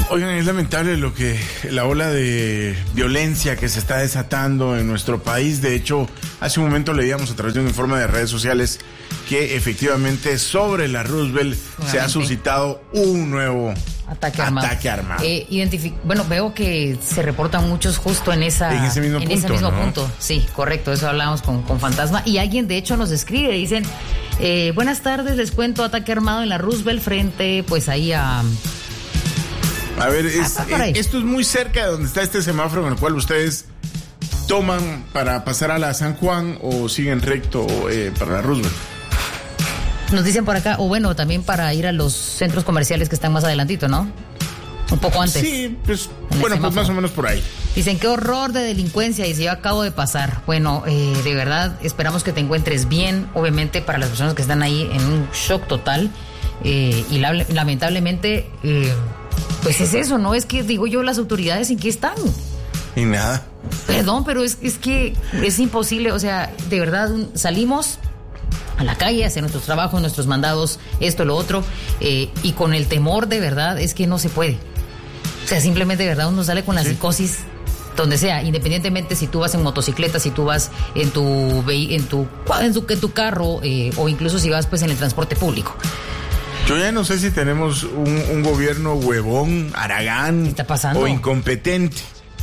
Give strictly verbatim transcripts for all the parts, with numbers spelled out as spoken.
Oigan, es lamentable lo que la ola de violencia que se está desatando en nuestro país. De hecho, hace un momento leíamos a través de un informe de redes sociales que efectivamente sobre la Roosevelt Nuevamente. se ha suscitado un nuevo ataque armado. Ataque armado. Eh, identific- bueno, veo que se reportan muchos justo en esa en ese mismo en punto. ese mismo ¿no? punto. Sí, correcto. Eso hablábamos con, con Fantasma y alguien de hecho nos escribe, dicen eh, buenas tardes, les cuento ataque armado en la Roosevelt frente, pues ahí a. A ver, es, Ah, eh, esto es muy cerca de donde está este semáforo en el cual ustedes toman para pasar a la San Juan o siguen recto eh, para la Roosevelt. Nos dicen por acá, o bueno, también para ir a los centros comerciales que están más adelantito, ¿no? Un poco antes. Sí, pues bueno, pues más o menos por ahí. Dicen, qué horror de delincuencia, y se yo acabo de pasar. Bueno, eh, de verdad, esperamos que te encuentres bien. Obviamente, para las personas que están ahí en un shock total. Eh, y la, lamentablemente, eh, pues es eso, ¿no? Es que, digo yo, las autoridades, ¿en qué están? Y nada. Perdón, pero es, es que es imposible. O sea, de verdad, salimos a la calle, a hacer nuestros trabajos, nuestros mandados, esto, lo otro, eh, y con el temor de verdad es que no se puede. O sea, simplemente de verdad uno sale con la sí. psicosis donde sea, independientemente si tú vas en motocicleta, si tú vas en tu en tu en tu, en tu carro eh, o incluso si vas pues en el transporte público. Yo ya no sé si tenemos un, un gobierno huevón, haragán, ¿qué está pasando? O incompetente.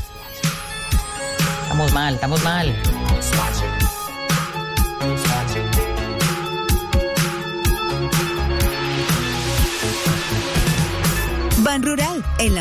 Estamos mal, estamos mal. Ban Rural, en la